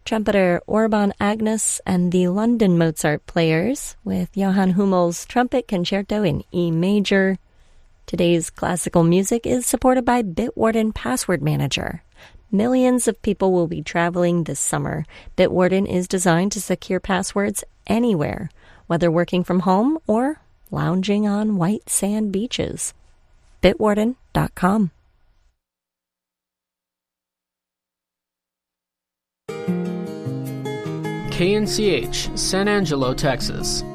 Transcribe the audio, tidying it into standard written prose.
trumpeter Orban Agnes and the London Mozart Players with Johann Hummel's Trumpet Concerto in E major. Today's classical music is supported by Bitwarden Password Manager. Millions of people will be traveling this summer. Bitwarden is designed to secure passwords anywhere, whether working from home or lounging on white sand beaches. Bitwarden.com. KNCH, San Angelo, Texas.